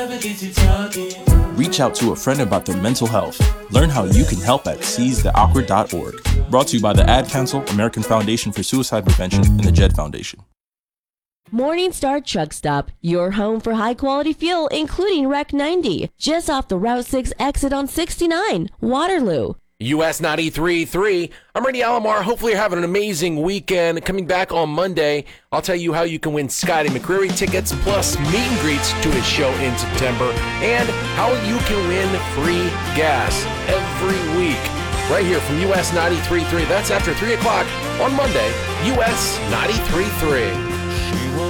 Reach out to a friend about their mental health. Learn how you can help at seizetheawkward.org. Brought to you by the Ad Council, American Foundation for Suicide Prevention, and the JED Foundation. Morningstar Truck Stop, your home for high-quality fuel, including Rec 90, just off the Route 6 exit on 69, Waterloo. US 93.3. I'm Randy Alomar. Hopefully you're having an amazing weekend. Coming back on Monday, I'll tell you how you can win Scotty McCreery tickets plus meet and greets to his show in September, and how you can win free gas every week. Right here from US 93.3. That's after 3 o'clock on Monday, US 93.3.